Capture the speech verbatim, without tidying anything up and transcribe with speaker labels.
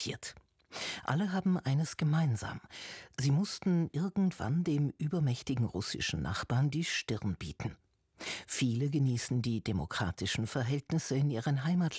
Speaker 1: Alle haben eines gemeinsam: Sie mussten irgendwann dem übermächtigen russischen Nachbarn die Stirn bieten. Viele genießen die demokratischen Verhältnisse in ihren Heimatländern